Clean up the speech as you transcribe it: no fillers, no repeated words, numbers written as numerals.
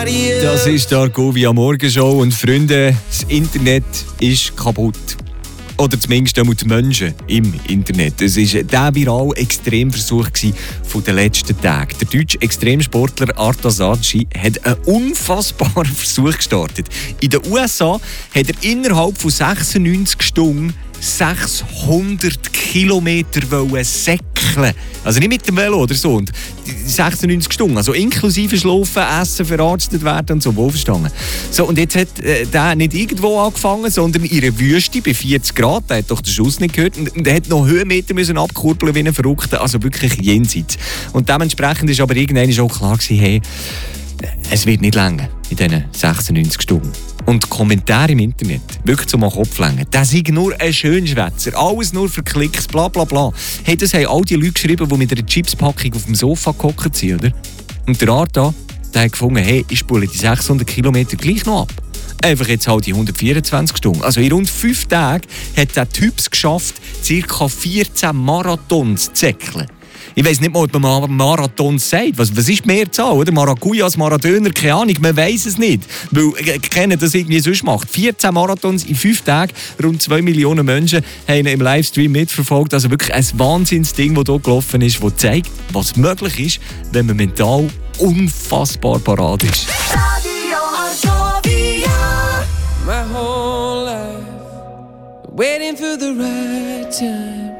Das ist der Argovia Morgenshow und Freunde, das Internet ist kaputt. Oder zumindest die Menschen im Internet. Es war der virale Extremversuch von den letzten Tagen. Der deutsche Extremsportler Arthur Asachi hat einen unfassbaren Versuch gestartet. In den USA hat er innerhalb von 96 Stunden 600 Kilometer säckeln. Also nicht mit dem Velo oder so. Und die 96 Stunden, also inklusive Schlafen, Essen, verarztet werden und so, wohlverstanden. So, und jetzt hat der nicht irgendwo angefangen, sondern in einer Wüste bei 40 Grad. Der hat doch den Schuss nicht gehört. Und er hat noch Höhenmeter müssen abkurbeln wie ein Verrückter. Also wirklich jenseits. Und dementsprechend ist aber irgendwann auch klar gewesen, hey, es wird nicht länger in diesen 96 Stunden. Und die Kommentare im Internet, wirklich zum Kopf lenken, das ist nur ein Schönschwätzer, alles nur für Klicks, bla bla bla. Hey, das haben all die Leute geschrieben, die mit einer Chipspackung auf dem Sofa gehockt sind, oder? Und der Arta, der hat gefunden, hey, ich spule die 600 Kilometer gleich noch ab. Einfach jetzt halt die 124 Stunden. Also in rund 5 Tagen hat der Typ es geschafft, ca. 14 Marathons zu zäckeln. Ich weiss nicht mal, ob man Marathon sagt. Was ist die Mehrzahl? Oder? Maracujas, Maradöner, keine Ahnung, man weiss es nicht. Weil keiner das irgendwie sonst macht. 14 Marathons in 5 Tagen, rund 2 Millionen Menschen haben im Livestream mitverfolgt. Also wirklich ein Wahnsinnsding, das hier gelaufen ist, das zeigt, was möglich ist, wenn man mental unfassbar parat ist. My whole life waiting for the right time.